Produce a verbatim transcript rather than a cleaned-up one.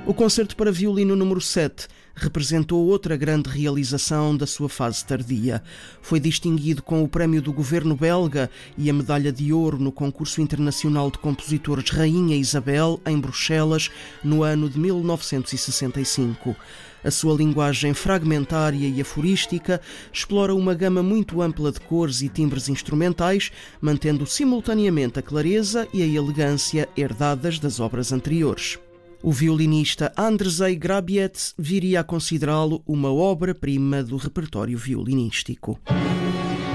O Concerto para Violino número sete representou outra grande realização da sua fase tardia. Foi distinguido com o prémio do governo belga e a medalha de ouro no concurso internacional de compositores Rainha Isabel, em Bruxelas, no ano de mil novecentos e sessenta e cinco. A sua linguagem fragmentária e aforística explora uma gama muito ampla de cores e timbres instrumentais, mantendo simultaneamente a clareza e a elegância herdadas das obras anteriores. O violinista Andrzej Grabiec viria a considerá-lo uma obra-prima do repertório violinístico.